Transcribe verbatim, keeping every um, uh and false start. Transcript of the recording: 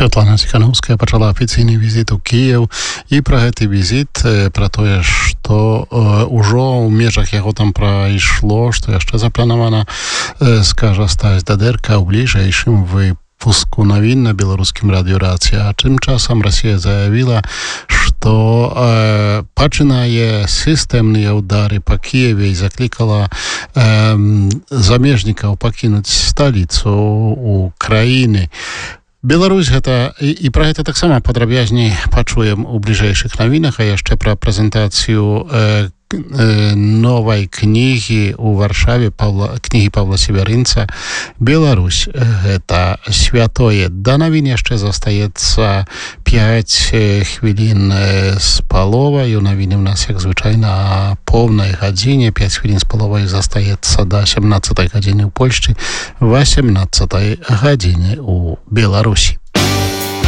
Святлана Ціхановская пачала афіцыйны візіт у Кіеў, і пра гэты візіт, пра тое, што ўжо ў межах яго там прайшло, што яшчэ запланавана, скажа Стась Дадэрка ў бліжэйшым выпуску навін на беларускім радыё Рацыя. А тым часам Расія заявіла, што э, пачынае сістэмныя ўдары па Кіеве і заклікала э, замежнікаў пакінуць сталіцу у краіны. Беларусь гэта, і, і пра гэта таксама падрабязней пачуем у бліжэйшых навінах, а яшчэ пра прэзентацыю э, э, новай кнігі ў Варшаве, Павла, кнігі Павла Северынца «Беларусь. Гэта святое». Да навін яшчэ застаецца пяць хвілін з паловай. У навіны ў нас, як звычайна, поўнай гадзіне. пяць хвілін з паловай застаецца да сямнаццатай гадзіны ў Польшчы, васемнаццатай гадзіны ў Беларусі.